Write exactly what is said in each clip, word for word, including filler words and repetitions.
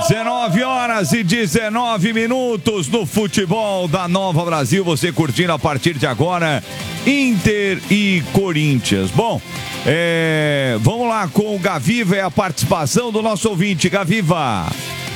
dezenove horas e dezenove minutos no futebol da Nova Brasil. Você curtindo a partir de agora Inter e Corinthians. Bom, é, vamos lá com o Gaviva e a participação do nosso ouvinte. Gaviva.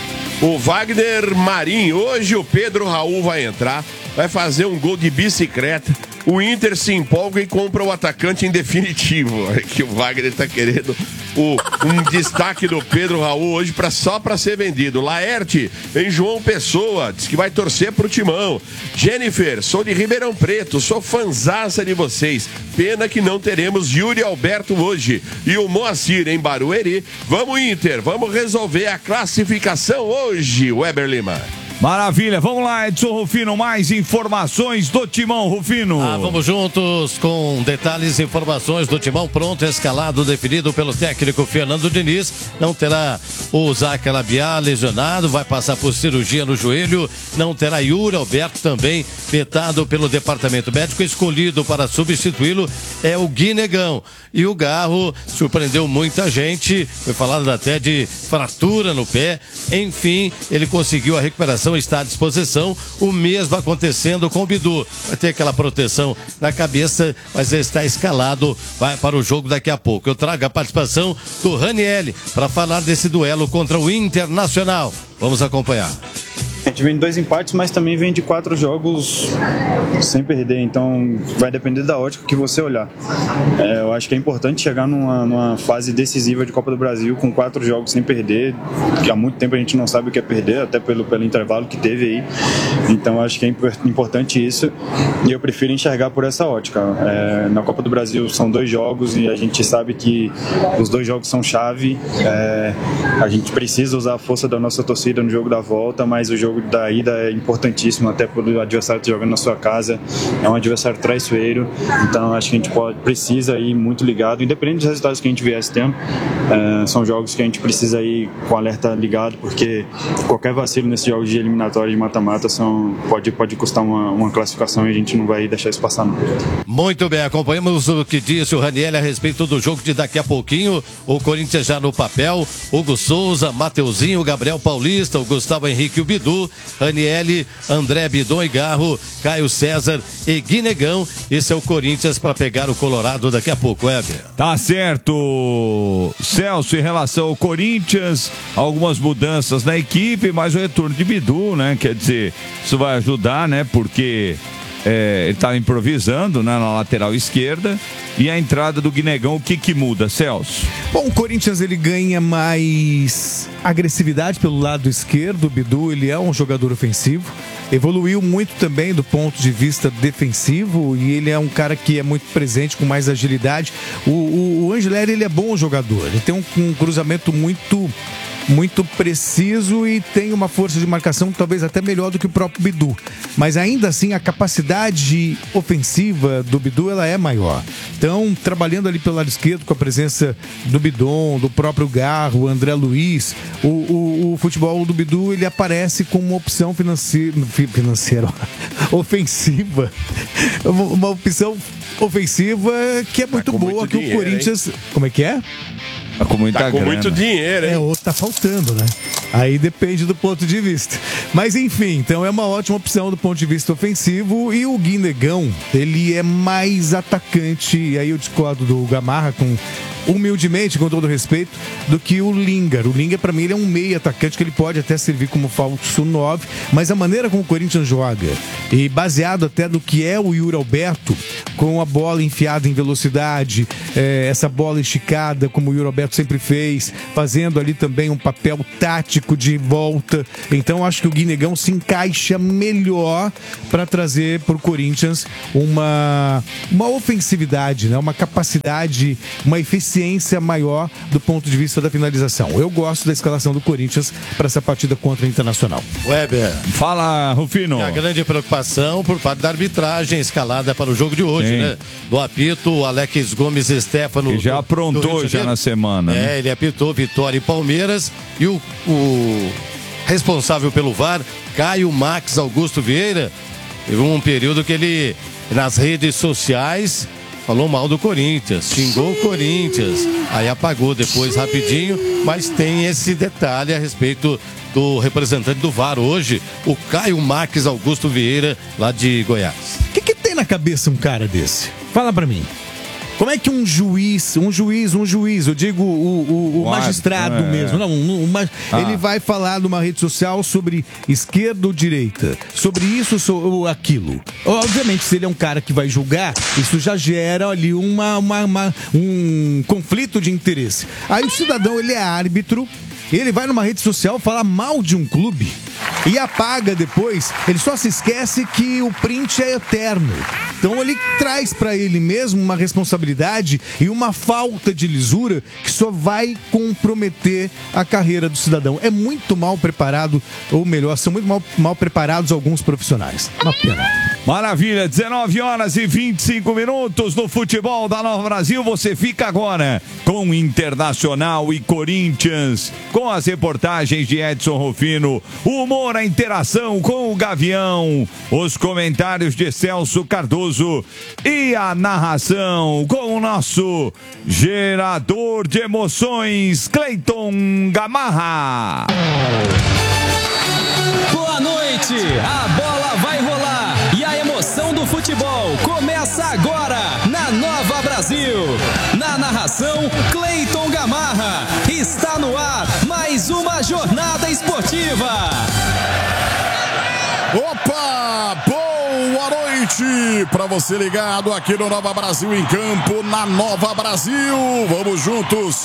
O Wagner Marinho. Hoje o Pedro Raul vai entrar, vai fazer um gol de bicicleta. O Inter se empolga e compra o atacante em definitivo. É que o Wagner tá querendo o, um destaque do Pedro Raul hoje pra, só para ser vendido. Laerte, em João Pessoa, diz que vai torcer pro Timão. Jennifer, sou de Ribeirão Preto, sou fanzaça de vocês. Pena que não teremos Yuri Alberto hoje. E o Moacir, em Barueri. Vamos, Inter, vamos resolver a classificação hoje, Weber Lima. Maravilha, vamos lá, Edson Rufino, mais informações do Timão, Rufino. Ah, vamos juntos com detalhes e informações do Timão pronto, escalado, definido pelo técnico Fernando Diniz. Não terá o Zac Alabiá lesionado, vai passar por cirurgia no joelho. Não terá Yuri Alberto também, vetado pelo departamento médico. Escolhido para substituí-lo é o Guinegão. E o Garro surpreendeu muita gente, foi falado até de fratura no pé. Enfim, ele conseguiu a recuperação, está à disposição. O mesmo acontecendo com o Bidu. Vai ter aquela proteção na cabeça, mas ele está escalado, vai para o jogo daqui a pouco. Eu trago a participação do Ranieri para falar desse duelo contra o Internacional. Vamos acompanhar. A gente vem de dois empates, mas também vem de quatro jogos sem perder, então vai depender da ótica que você olhar. É, eu acho que é importante chegar numa, numa fase decisiva de Copa do Brasil com quatro jogos sem perder, que há muito tempo a gente não sabe o que é perder, até pelo, pelo intervalo que teve aí. Então acho que é importante isso e eu prefiro enxergar por essa ótica. É, na Copa do Brasil são dois jogos e a gente sabe que os dois jogos são chave. É, a gente precisa usar a força da nossa torcida no jogo da volta, mas o jogo da ida é importantíssimo, até pelo adversário estar jogando na sua casa, é um adversário traiçoeiro, então acho que a gente pode, precisa ir muito ligado, independente dos resultados que a gente viesse tendo, é, são jogos que a gente precisa ir com alerta ligado, porque qualquer vacilo nesses jogos de eliminatória de mata-mata são, pode, pode custar uma, uma classificação e a gente não vai deixar isso passar não. Muito bem, acompanhamos o que disse o Ranieri a respeito do jogo de daqui a pouquinho. O Corinthians já no papel, Hugo Souza, Mateuzinho, Gabriel Paulista, o Gustavo Henrique e o Bidu, Ranieri, André Bidon e Garro, Caio César e Guinegão. Esse é o Corinthians para pegar o Colorado daqui a pouco, Weber. Tá certo, Celso, em relação ao Corinthians, algumas mudanças na equipe, mas o retorno de Bidu, né? Quer dizer, isso vai ajudar, né? Porque é, ele estava improvisando, né, na lateral esquerda. E a entrada do Guinegão, o que que muda, Celso? Bom, o Corinthians ele ganha mais agressividade pelo lado esquerdo. O Bidu, ele é um jogador ofensivo. Evoluiu muito também do ponto de vista defensivo e ele é um cara que é muito presente, com mais agilidade. O, o, o Angeleri, ele é bom jogador. Ele tem um, um cruzamento muito... muito preciso e tem uma força de marcação talvez até melhor do que o próprio Bidu, mas ainda assim a capacidade ofensiva do Bidu ela é maior. Então, trabalhando ali pelo lado esquerdo com a presença do Bidon, do próprio Garro, André Luiz, o, o, o futebol do Bidu ele aparece como uma opção financeira, financeira ofensiva, uma opção ofensiva que é muito boa, muito que dinheiro, o Corinthians, hein? Como é que é? Tá com, muita tá com grana. muito dinheiro, hein? É, outro tá faltando, né? Aí depende do ponto de vista. Mas enfim, então é uma ótima opção do ponto de vista ofensivo. E o Guinegão, ele é mais atacante. E aí eu discordo do Gamarra com... humildemente, com todo respeito, do que o Lingard. O Lingard, pra mim, ele é um meio atacante que ele pode até servir como falso nove, mas a maneira como o Corinthians joga, e baseado até no que é o Yuri Alberto, com a bola enfiada em velocidade, é, essa bola esticada, como o Yuri Alberto sempre fez, fazendo ali também um papel tático de volta. Então, acho que o Guinegão se encaixa melhor para trazer pro Corinthians uma, uma ofensividade, né? Uma capacidade, uma eficiência ciência maior do ponto de vista da finalização. Eu gosto da escalação do Corinthians para essa partida contra o Internacional. Weber. Fala, Rufino. E a grande preocupação por parte da arbitragem escalada para o jogo de hoje, Sim. né? Do apito, o Alex Gomes Stefano. Que já do, aprontou do já na semana. É, né? ele apitou Vitória e Palmeiras. E o, o responsável pelo V A R, Caio Max Augusto Vieira, teve um período que ele, nas redes sociais, falou mal do Corinthians, xingou o Corinthians, aí apagou depois rapidinho, mas tem esse detalhe a respeito do representante do V A R hoje, o Caio Marques Augusto Vieira, lá de Goiás. O que, que tem na cabeça um cara desse? Fala pra mim. Como é que um juiz, um juiz, um juiz, eu digo o, o, o magistrado é. mesmo, não, um, um, ah. ele vai falar numa rede social sobre esquerda ou direita, sobre isso ou aquilo. Obviamente, se ele é um cara que vai julgar, isso já gera ali uma, uma, uma, um conflito de interesse. Aí o cidadão, ele é árbitro, ele vai numa rede social falar mal de um clube e apaga depois, ele só se esquece que o print é eterno. Então ele traz para ele mesmo uma responsabilidade e uma falta de lisura que só vai comprometer a carreira do cidadão. É muito mal preparado, ou melhor, são muito mal, mal preparados alguns profissionais. Uma pena. Maravilha, dezenove horas e vinte e cinco minutos no futebol da Nova Brasil. Você fica agora com Internacional e Corinthians, com as reportagens de Edson Rufino, o humor, a interação com o Gavião, os comentários de Celso Cardoso e a narração com o nosso gerador de emoções, Cleiton Gamarra. Boa noite, a bola vai rolar e a emoção do futebol começa agora na Nova Brasil. Na narração, Cleiton Gamarra. Está no ar mais uma jornada esportiva. Opa, boa noite para você ligado aqui no Nova Brasil em Campo, na Nova Brasil. Vamos juntos,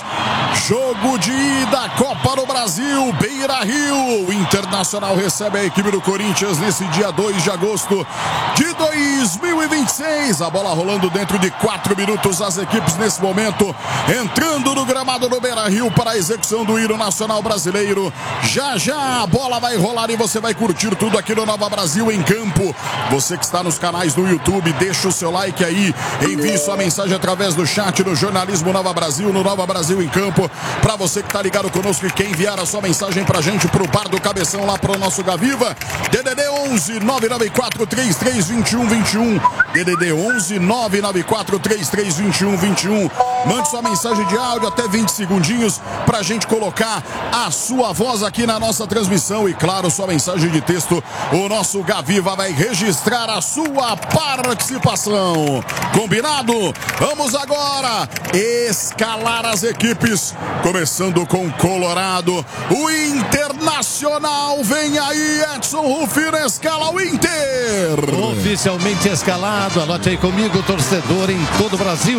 jogo de ida, Copa do Brasil, Beira Rio. O Internacional recebe a equipe do Corinthians nesse dia dois de agosto de dois mil e vinte e seis. A bola rolando dentro de quatro minutos, as equipes nesse momento entrando no gramado do Beira Rio para a execução do hino nacional brasileiro. Já já a bola vai rolar e você vai curtir tudo aqui no Nova Brasil em Campo. Você que está nos canais do YouTube, deixa o seu like aí, envie sua mensagem através do chat do Jornalismo Nova Brasil, no Nova Brasil em Campo. Para você que está ligado conosco e quer enviar a sua mensagem pra gente pro Bar do Cabeção, lá pro nosso Gaviva, D D D onze nove nove quatro três três dois um dois um, D D D onze nove nove quatro três três dois um dois um. Mande sua mensagem de áudio, até vinte segundinhos, pra gente colocar a sua voz aqui na nossa transmissão e, claro, sua mensagem de texto. O nosso Gaviva vai registrar a sua participação. Combinado? Vamos agora escalar as equipes, começando com Colorado. O Internacional vem aí, Edson Rufino escala o Inter. Oficialmente escalado, anote aí comigo, torcedor em todo o Brasil.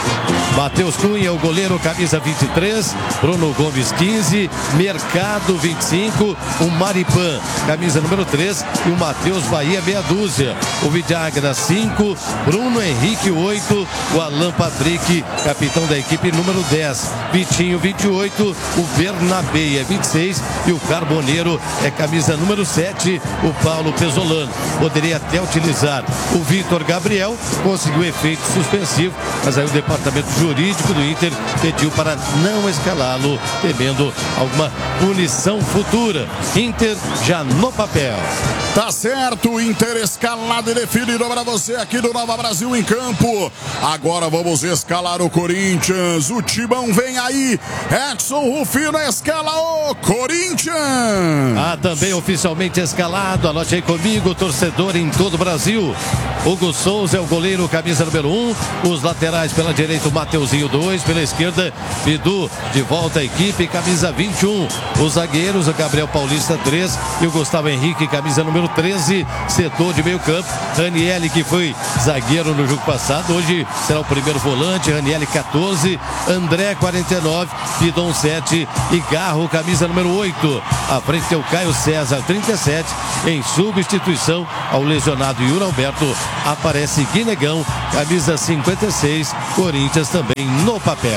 Matheus Cunha, o goleiro, camisa vinte e três, Bruno Gomes quinze, Mercado vinte e cinco, o Maripan, camisa número três, e o Matheus Bahia meia dúzia, o Vidagra cinco, Bruno Henrique oito, o Alan Patrick, capitão da equipe número dez, Vitinho vinte e oito, o Bernabé é vinte e seis e o Carboneiro é camisa número sete, o Paulo Pesolano. Poderia até utilizar o Vitor Gabriel, conseguiu efeito suspensivo, mas aí o departamento jurídico do Inter pediu para não escalá-lo, temendo alguma punição futura. Inter já no papel. Tá certo, Inter escalado e definido para você aqui do Nova Brasil em Campo. Agora vamos escalar o Corinthians. O Timão vem aí. Edson Rufino escala o Corinthians. Ah, também oficialmente escalado. Anote aí comigo, torcedor em todo o Brasil. Hugo Souza é o goleiro, camisa número um. Os laterais pela direita, o Mateuzinho dois. Pela esquerda, Bidu de volta à equipe, camisa vinte e um. Os zagueiros, o Gabriel Paulista três e o Gustavo Henrique, camisa número treze, setor de meio campo. Ranielli, que foi zagueiro no jogo passado, hoje será o primeiro volante. Ranielli quatorze, André quarenta e nove, Pidon sete e Garro, camisa número oito. À frente tem o Caio César trinta e sete, em substituição ao lesionado Yuri Alberto aparece Guinegão, camisa cinquenta e seis, Corinthians também no papel.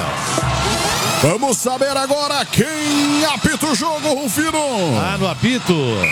Vamos saber agora quem apita o jogo, Rufino. Ah, no apito,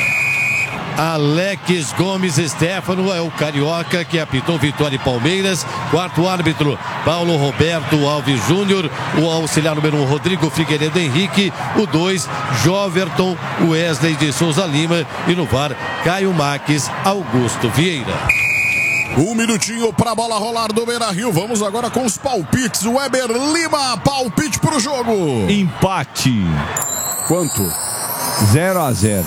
Alex Gomes Stefano é o carioca que apitou Vitória e Palmeiras. Quarto árbitro, Paulo Roberto Alves Júnior. O auxiliar número um, Rodrigo Figueiredo Henrique. O dois, Joverton Wesley de Souza Lima. E no V A R, Caio Marques Augusto Vieira. Um minutinho para a bola rolar do Beira Rio. Vamos agora com os palpites. Weber Lima, palpite para o jogo. Empate. Quanto? zero a zero.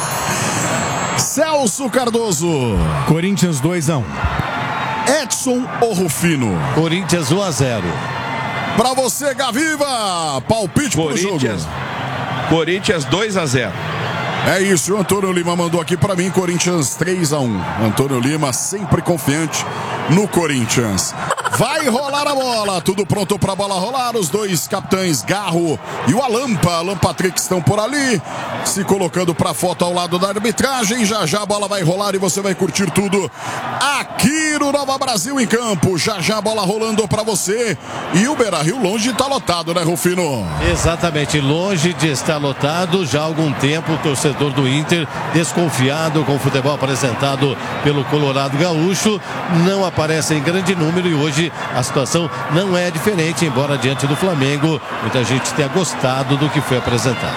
Celso Cardoso. Corinthians dois a um. Edson ou Rufino? Corinthians um a zero. Pra você, Gaviva, palpite pro jogo. Corinthians, Corinthians dois a zero. É isso, o Antônio Lima mandou aqui pra mim, Corinthians três a um. Antônio Lima sempre confiante no Corinthians. Vai rolar a bola, tudo pronto pra bola rolar. Os dois capitães Garro e o Alampa, Alan Patrick estão por ali, se colocando pra foto ao lado da arbitragem. Já já a bola vai rolar e você vai curtir tudo aqui no Nova Brasil em campo. Já já a bola rolando pra você. E o Beira-Rio longe de estar lotado, né, Rufino? Exatamente, longe de estar lotado. Já há algum tempo o torcedor do Inter, desconfiado com o futebol apresentado pelo Colorado Gaúcho, não aparece em grande número e hoje a situação não é diferente, embora diante do Flamengo muita gente tenha gostado do que foi apresentado.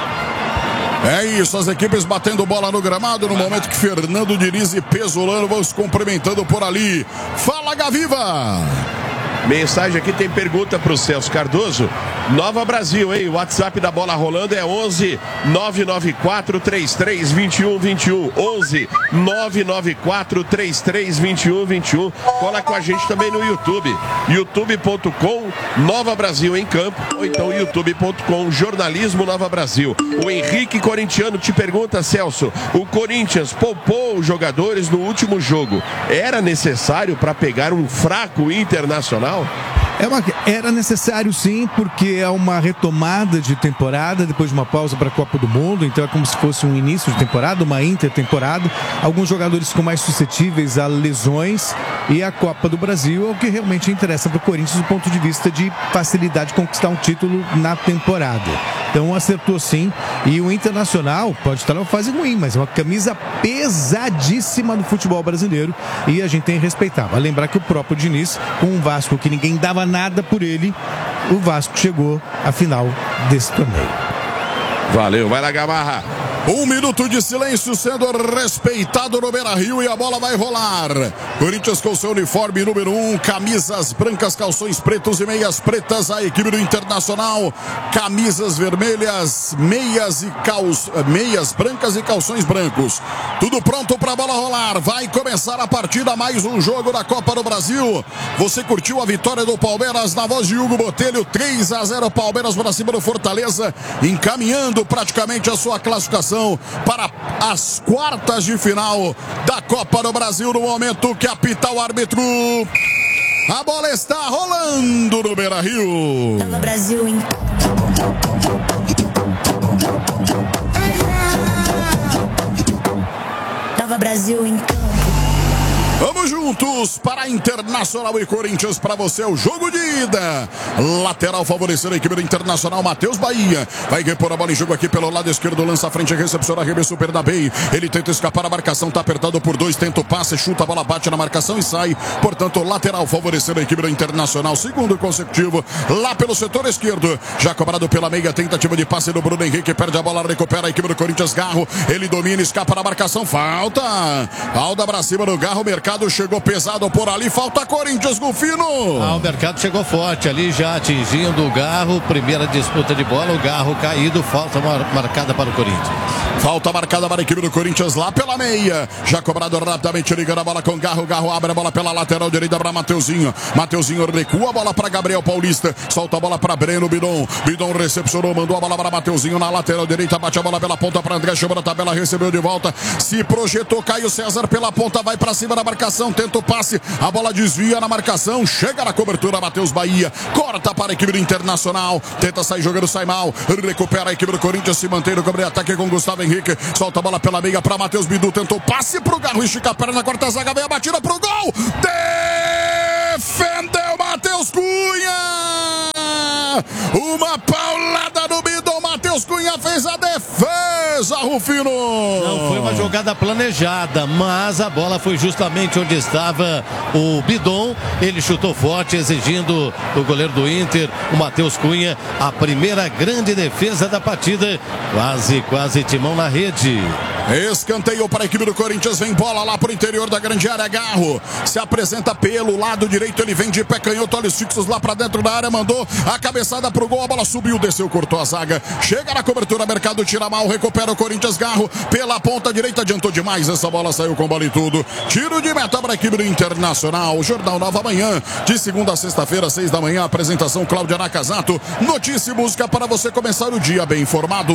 É isso, as equipes batendo bola no gramado no momento que Fernando Diniz e Pesolano vão se cumprimentando por ali. Fala, Gaviva! Mensagem aqui, tem pergunta pro Celso Cardoso. Nova Brasil, hein? O WhatsApp da bola rolando é onze nove nove quatro três três dois um dois um. onze nove nove quatro três três dois um dois um. Cola com a gente também no YouTube. youtube ponto com Nova Brasil em Campo. Ou então youtube ponto com Jornalismo Nova Brasil. O Henrique Corintiano te pergunta, Celso, o Corinthians poupou os jogadores no último jogo. Era necessário para pegar um fraco Internacional? É uma, era necessário sim, porque é uma retomada de temporada depois de uma pausa para a Copa do Mundo, então é como se fosse um início de temporada, uma intertemporada. Alguns jogadores ficam mais suscetíveis a lesões e a Copa do Brasil é o que realmente interessa para o Corinthians do ponto de vista de facilidade de conquistar um título na temporada. Então acertou sim, e o Internacional pode estar numa fase ruim, mas é uma camisa pesadíssima do futebol brasileiro e a gente tem que respeitar. Vai lembrar que o próprio Diniz, com um Vasco que ninguém dava nada por ele, o Vasco chegou à final desse torneio. Valeu, vai lá, Gamarra. Um minuto de silêncio sendo respeitado no Beira-Rio e a bola vai rolar. Corinthians com seu uniforme número um, camisas brancas, calções pretos e meias pretas. A equipe do Internacional, camisas vermelhas, meias e calç... meias brancas e calções brancos. Tudo pronto para a bola rolar. Vai começar a partida, mais um jogo da Copa do Brasil. Você curtiu a vitória do Palmeiras na voz de Hugo Botelho, três a zero Palmeiras para cima do Fortaleza, encaminhando praticamente a sua classificação para as quartas de final da Copa do Brasil, no momento que apita o árbitro. A bola está rolando no Beira-Rio. Nova Brasil em Nova Brasil em Vamos juntos para Internacional e Corinthians. Para você o jogo de ida. Lateral favorecendo a equipe do Internacional, Matheus Bahia. Vai repor a bola em jogo aqui pelo lado esquerdo. Lança a frente, recepciona, arremesso super da Bey. Ele tenta escapar, a marcação está apertado por dois. Tenta o passe, chuta, a bola bate na marcação e sai. Portanto, lateral favorecendo a equipe do Internacional. Segundo consecutivo lá pelo setor esquerdo. Já cobrado pela meia, tentativa de passe do Bruno Henrique. Perde a bola, recupera a equipe do Corinthians. Garro, ele domina, escapa na marcação. Falta. Falta pra cima do Garro. Mercado chegou pesado por ali, falta Corinthians, Rufino. Ah, o mercado chegou forte ali, já atingindo o Garro, primeira disputa de bola, o Garro caído, falta mar marcada para o Corinthians. Falta marcada para a equipe do Corinthians lá pela meia, já cobrado rapidamente, ligando a bola com Garro, Garro abre a bola pela lateral direita para Mateuzinho, Mateuzinho recua a bola para Gabriel Paulista, solta a bola para Breno Bidon, Bidon recepcionou, mandou a bola para Mateuzinho na lateral direita, bate a bola pela ponta para André, chegou na tabela, recebeu de volta, se projetou, Caio César pela ponta, vai para cima da marcação, tenta o passe, a bola desvia na marcação, chega na cobertura, Matheus Bahia, corta para a equipe do Internacional, tenta sair jogando, sai mal, recupera a equipe do Corinthians, se mantém no campo de ataque com Gustavo Henrique, solta a bola pela meia para Matheus Bidu, tentou passe pro Garro, estica a perna, corta a zaga, vem a batida pro gol, defendeu Matheus Cunha, uma paulada no Bidon, Matheus Cunha fez a defesa, Rufino. Não foi uma jogada planejada, mas a bola foi justamente onde estava o Bidon, ele chutou forte, exigindo do goleiro do Inter, o Matheus Cunha, a primeira grande defesa da partida, quase, quase timão na rede. Escanteio para a equipe do Corinthians. Vem bola lá pro interior da grande área. Garro se apresenta pelo lado direito. Ele vem de pé canhoto, olhos fixos lá para dentro da área. Mandou a cabeçada pro gol. A bola subiu, desceu, cortou a zaga. Chega na cobertura, Mercado tira mal. Recupera o Corinthians. Garro pela ponta direita. Adiantou demais. Essa bola saiu com bola e tudo. Tiro de meta para a equipe do Internacional. Jornal Nova Manhã. De segunda a sexta-feira, seis da manhã. Apresentação Cláudia Nakazato. Notícia e música para você começar o dia bem informado.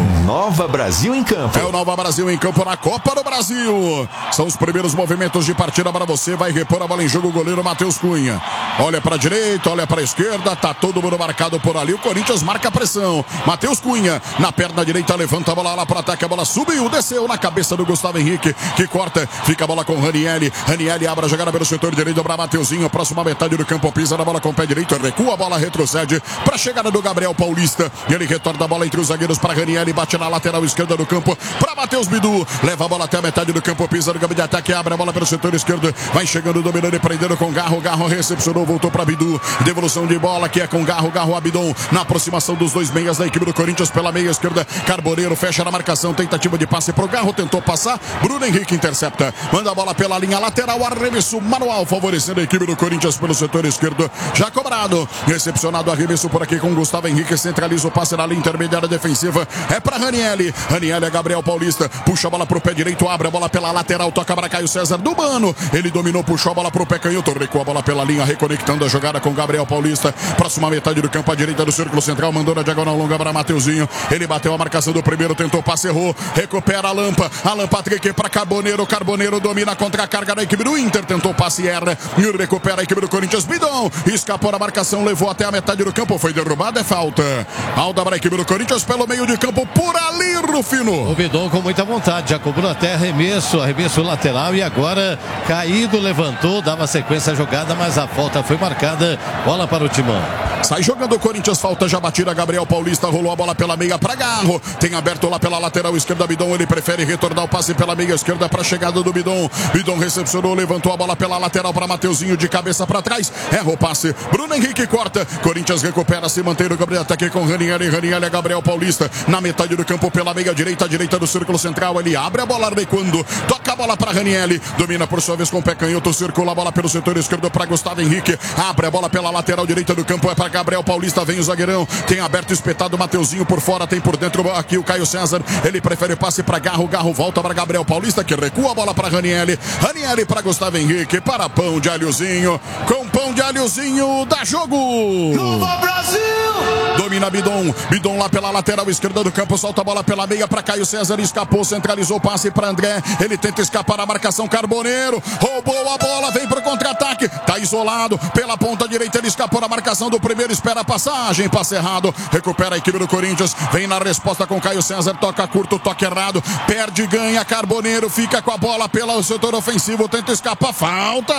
Nova Brasil em campo. É o Nova Brasil em campo na Copa do Brasil. São os primeiros movimentos de partida para você. Vai repor a bola em jogo o goleiro Matheus Cunha. Olha para a direita, olha para a esquerda. Tá todo mundo marcado por ali. O Corinthians marca a pressão. Matheus Cunha na perna direita levanta a bola lá para ataque. A bola subiu, desceu na cabeça do Gustavo Henrique, que corta. Fica a bola com Ranieri. Ranieri abre a jogada pelo setor direito para Mateuzinho. Próxima metade do campo, pisa na bola com o pé direito. Recua a bola, retrocede para a chegada do Gabriel Paulista. Ele retorna a bola entre os zagueiros para Ranieri. Bate na lateral esquerda do campo para Matheus Bidu. Leva a bola até a metade do campo, pisa no campo de ataque, abre a bola pelo setor esquerdo, vai chegando, dominando e prendendo com Garro. Garro recepcionou, voltou para Bidu. Devolução de bola que é com Garro. Garro Abidon na aproximação dos dois meias da equipe do Corinthians pela meia esquerda. Carboneiro fecha na marcação, tentativa de passe pro Garro, tentou passar. Bruno Henrique intercepta, manda a bola pela linha lateral, arremesso manual favorecendo a equipe do Corinthians pelo setor esquerdo. Já cobrado, recepcionado, arremesso por aqui com Gustavo Henrique, centraliza o passe na linha intermediária defensiva. É para Ranieri. Ranieri é Gabriel Paulista, puxa a bola pro pé direito, abre a bola pela lateral, toca para Caio César do Mano. Ele dominou, puxou a bola pro pé canhoto, recua a bola pela linha, reconectando a jogada com Gabriel Paulista. Próxima metade do campo, à direita do círculo central, mandou na diagonal longa para Mateuzinho. Ele bateu a marcação do primeiro, tentou passe, errou, recupera a Lampa. Alan Patrick para Carboneiro. Carboneiro domina contra a carga da equipe do Inter, tentou passe e erra. E recupera a equipe do Corinthians. Bidon escapou da marcação, levou até a metade do campo, foi derrubado, é falta. Falta para a equipe do Corinthians pelo meio de campo, por ali, Rufino. O Bidon com muita vontade, já cobrou até arremesso, arremesso lateral e agora caído, levantou, dava sequência à jogada, mas a falta foi marcada. Bola para o Timão. Sai jogando o Corinthians, falta já batida. Gabriel Paulista rolou a bola pela meia para Garro. Tem aberto lá pela lateral esquerda Bidon. Ele prefere retornar o passe pela meia esquerda para a chegada do Bidon. Bidon recepcionou, levantou a bola pela lateral para Mateuzinho, de cabeça para trás. Erra o passe. Bruno Henrique corta. Corinthians recupera, se mantém no Gabriel ataque com Ranieri. Ranieri é Gabriel Paulista na metade do campo pela meia direita, à direita do círculo central. Ele abre a bola recuando. Toca a bola para Ranieri. Domina por sua vez com o pé canhoto. Circula a bola pelo setor esquerdo para Gustavo Henrique. Abre a bola pela lateral direita do campo. É para Gabriel Paulista. Vem o zagueirão. Tem aberto, espetado Mateuzinho por fora. Tem por dentro aqui o Caio César. Ele prefere passe para Garro. Garro volta para Gabriel Paulista, que recua a bola para Ranieri. Ranieri para Gustavo Henrique. Para pão de alhozinho. Com pão de alhozinho, dá jogo. Nova Brasil! Domina Bidon. Bidon lá pela lateral esquerda do campo. Solta a bola pela meia para Caio César. Escapou, centralizou o passe para André. Ele tenta escapar a marcação. Carboneiro roubou a bola. Vem para o contra-ataque. Tá isolado pela ponta direita. Ele escapou da marcação do primeiro. Espera a passagem. Passe errado. Recupera a equipe do Corinthians. Vem na resposta com Caio César. Toca curto, toque errado. Perde, ganha. Carboneiro fica com a bola pelo setor ofensivo. Tenta escapar. Falta.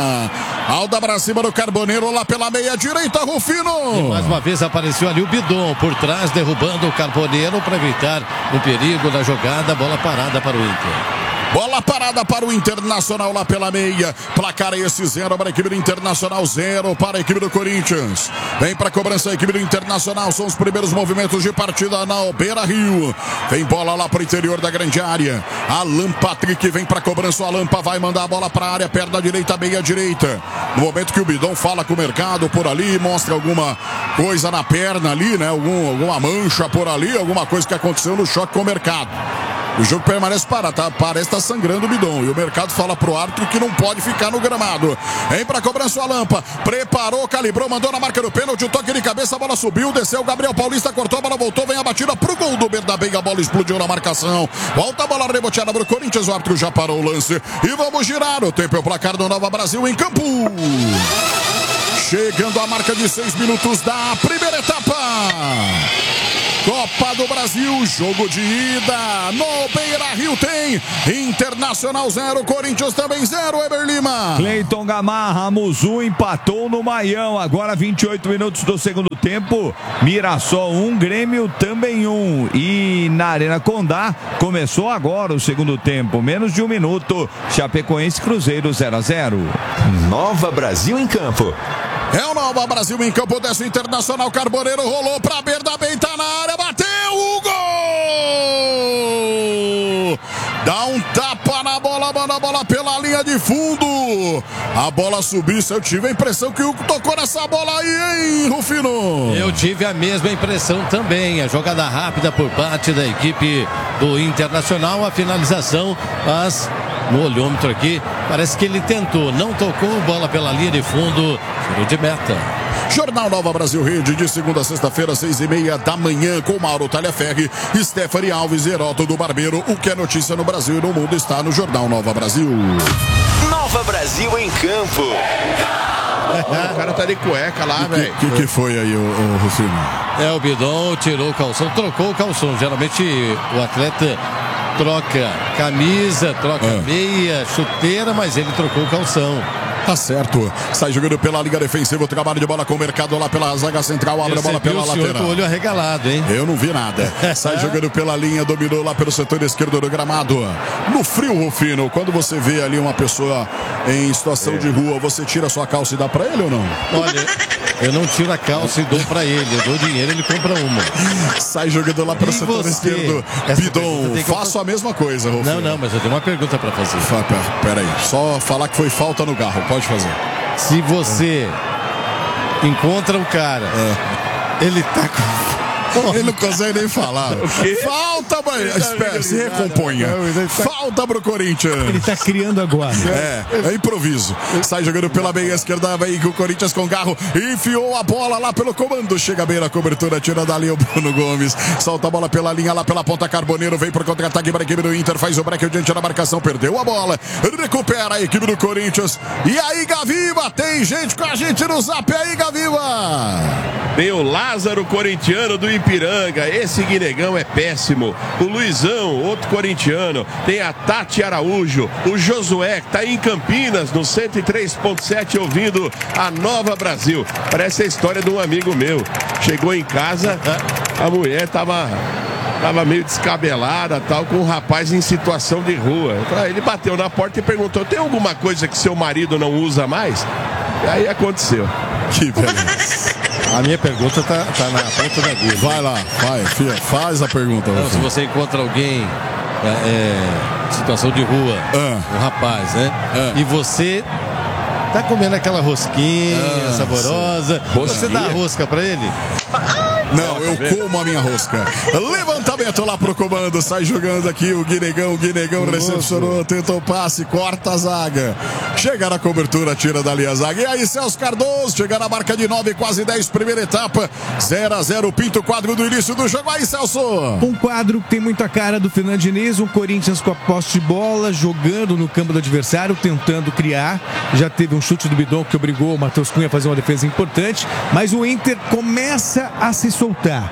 Alda pra cima do Carboneiro lá pela meia direita. Rufino. E mais uma vez apareceu ali o Bidon por trás, derrubando o Carboneiro para evitar o perigo da jogada. Bola parada para o Inter. Bola parada para o Internacional lá pela meia. Placar é esse, zero para a equipe do Internacional, zero para a equipe do Corinthians. Vem para a cobrança a equipe do Internacional. São os primeiros movimentos de partida na Beira-Rio. Vem bola lá para o interior da grande área. Alan Patrick vem para a cobrança. O Alampa vai mandar a bola para a área, perna direita, meia direita. No momento que o Bidon fala com o mercado por ali, mostra alguma coisa na perna ali, né? Algum, alguma mancha por ali, alguma coisa que aconteceu no choque com o mercado. O jogo permanece parado, tá? Parece estar tá sangrando o Bidon. E o mercado fala pro árbitro que não pode ficar no gramado. Vem pra cobrança o Alampa. Preparou, calibrou, mandou na marca do pênalti. O toque de cabeça, a bola subiu, desceu. Gabriel Paulista cortou, a bola voltou. Vem a batida pro gol do Bernabé. A bola explodiu na marcação. Volta a bola reboteada pro Corinthians. O árbitro já parou o lance. E vamos girar. O tempo é o placar do Nova Brasil em campo. Chegando a marca de seis minutos da primeira etapa. Copa do Brasil, jogo de ida no Beira-Rio tem Internacional zero, Corinthians também zero, Eber Lima. Cleiton Gamarra, Muzu empatou no Maião, agora vinte e oito minutos do segundo tempo, Mirassol um, Grêmio também um, e na Arena Condá começou agora o segundo tempo, menos de um minuto, Chapecoense Cruzeiro zero a zero. Nova Brasil em campo. É o Nova Brasil em campo, desce o Internacional, Carboneiro rolou pra Bernabé, tá na área, bateu o gol! Dá um tapa na bola, manda a bola pela linha de fundo. A bola subiu, eu tive a impressão que o Hugo tocou nessa bola aí, hein, Rufino? Eu tive a mesma impressão também. A jogada rápida por parte da equipe do Internacional. A finalização, mas no olhômetro aqui, parece que ele tentou, não tocou, bola pela linha de fundo, tiro de meta. Jornal Nova Brasil Rede, de segunda a sexta-feira, seis e meia da manhã, com Mauro Talhaferri, Stephanie Alves e Heroto do Barbeiro. O que é notícia no Brasil e no mundo está no Jornal Nova Brasil. Nova Brasil em campo. O cara tá de cueca lá, velho. O que, que, que foi aí, o, o Rufino? É, o Bidon tirou o calção, trocou o calção. Geralmente o atleta troca camisa, troca ah. meia, chuteira, mas ele trocou o calção. Tá certo. Sai jogando pela Liga Defensiva. O trabalho de bola com o Mercado lá pela zaga central. Abre a bola pela lateral. Com o olho arregalado, hein? Eu não vi nada. Sai jogando pela linha, dominou lá pelo setor esquerdo do gramado. No frio, Rufino, quando você vê ali uma pessoa em situação é. de rua, você tira a sua calça e dá pra ele ou não? Olha, eu não tiro a calça e dou pra ele. Eu dou dinheiro, ele compra uma. Sai jogando lá pelo e setor você? esquerdo. Essa Bidon, faço que... a mesma coisa, Rufino. Não, não, mas eu tenho uma pergunta pra fazer. Pera aí, só falar que foi falta no garro. Pode fazer. Se você é. encontra o cara, é. ele tá com... Ele não consegue nem falar. Falta, mãe. Espera, se recomponha. Falta pro Corinthians. Ele tá criando agora. É, é improviso. Sai jogando pela meia esquerda, vem com o Corinthians com garro. Enfiou a bola lá pelo comando. Chega bem na cobertura, tira dali o Bruno Gomes. Solta a bola pela linha lá pela ponta. Carboneiro vem pro contra-ataque para a equipe do Inter. Faz o break diante da marcação. Perdeu a bola. Recupera a equipe do Corinthians. E aí, Gaviva? Tem gente com a gente no zap aí, Gaviva. Tem o Lázaro corintiano do Ipiranga. Esse guinegão é péssimo. O Luizão, outro corintiano. Tem a Tati Araújo. O Josué, que tá em Campinas, no cento e três ponto sete, ouvindo a Nova Brasil. Parece a história de um amigo meu. Chegou em casa, a mulher tava... Tava meio descabelada, tal, com um rapaz em situação de rua. Ele bateu na porta e perguntou: tem alguma coisa que seu marido não usa mais? E aí aconteceu. Que beleza. A minha pergunta tá, tá na ponta da agulha. Vai lá, vai, filha, faz a pergunta. Não, se você encontra alguém é, é, situação de rua, ah. um rapaz, né? Ah. E você tá comendo aquela rosquinha ah, saborosa, você dá a rosca pra ele? Não, eu como a minha rosca. Levantamento lá pro comando. Sai jogando aqui o Guinegão. O Guinegão recepcionou, tentou passe, corta a zaga. Chega na cobertura, tira dali a zaga. E aí, Celso Cardoso, chega na marca de nove, quase dez, primeira etapa. zero a zero, pinta o quadro do início do jogo. Aí, Celso. Um quadro que tem muita cara do Fernando Diniz. Um Corinthians com a posse de bola, jogando no campo do adversário, tentando criar. Já teve um chute do Bidon que obrigou o Matheus Cunha a fazer uma defesa importante. Mas o Inter começa a se soltar.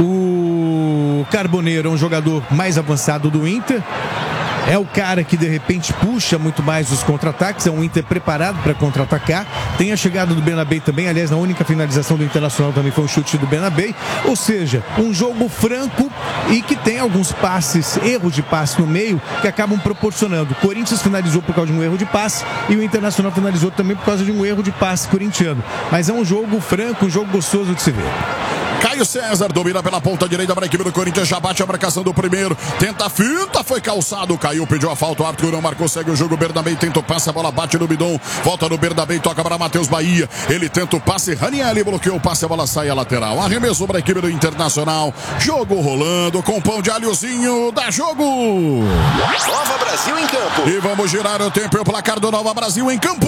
O Carboneiro é um jogador mais avançado do Inter. É o cara que de repente puxa muito mais os contra-ataques. É um Inter preparado para contra-atacar. Tem a chegada do Benabei também. Aliás, na única finalização do Internacional também foi um chute do Benabei. Ou seja, um jogo franco e que tem alguns passes, erros de passe no meio, que acabam proporcionando. O Corinthians finalizou por causa de um erro de passe e o Internacional finalizou também por causa de um erro de passe corintiano. Mas é um jogo franco, um jogo gostoso de se ver. Caio César domina pela ponta direita para a equipe do Corinthians, já bate a marcação do primeiro, tenta a finta, foi calçado, caiu, pediu a falta, o árbitro não marcou, segue o jogo, Bernabei tenta o passe, a bola bate no Bidon, volta no Bernabei, toca para Matheus Bahia, ele tenta o passe, Ranieri bloqueou o passe, a bola sai a lateral, arremesso para a equipe do Internacional, jogo rolando com pão de alhozinho, dá jogo! Nova Brasil em campo. E vamos girar o tempo e o placar do Nova Brasil em campo!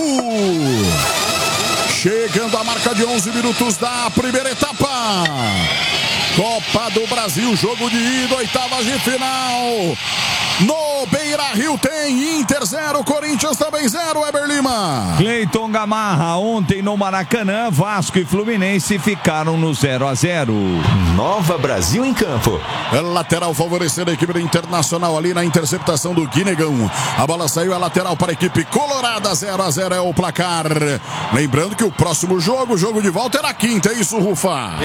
Chegando a marca de onze minutos da primeira etapa. Copa do Brasil, jogo de ida, oitavas de final. No Beira-Rio tem Inter zero, Corinthians também zero, Weber Lima. Cleiton Gamarra, ontem no Maracanã, Vasco e Fluminense ficaram no zero a zero. Nova Brasil em campo. Lateral favorecendo a equipe do Internacional ali na interceptação do Guinegão. A bola saiu, a lateral para a equipe colorada, zero a zero é o placar. Lembrando que o próximo jogo, o jogo de volta é na quinta, é isso, Rufa?